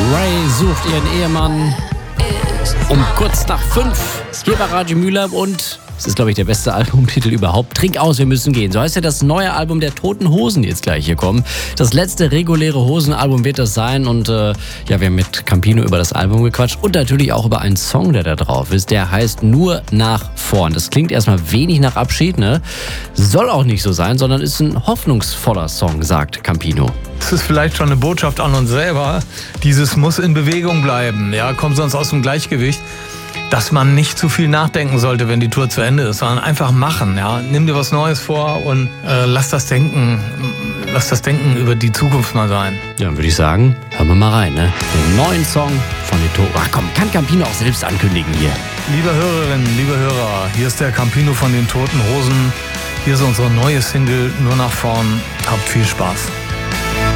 Ray sucht ihren Ehemann um kurz nach 5 hier bei Radio Mühlheim und es ist, glaube ich, der beste Albumtitel überhaupt. Trink aus, wir müssen gehen. So heißt ja das neue Album der Toten Hosen jetzt gleich hier kommen. Das letzte reguläre Hosenalbum wird das sein und wir haben mit Campino über das Album gequatscht und natürlich auch über einen Song, der da drauf ist. Der heißt Nur nach vorn. Das klingt erstmal wenig nach Abschied, ne? Soll auch nicht so sein, sondern ist ein hoffnungsvoller Song, sagt Campino. Es ist vielleicht schon eine Botschaft an uns selber. Dieses muss in Bewegung bleiben, ja, kommt sonst aus dem Gleichgewicht. Dass man nicht zu viel nachdenken sollte, wenn die Tour zu Ende ist, sondern einfach machen. Ja? Nimm dir was Neues vor und lass das Denken über die Zukunft mal sein. Ja, dann würde ich sagen, hören wir mal rein, ne? Den neuen Song von den Toten. Ach komm, kann Campino auch selbst ankündigen hier. Liebe Hörerinnen, liebe Hörer, hier ist der Campino von den Toten Hosen. Hier ist unsere neue Single Nur nach vorn. Habt viel Spaß.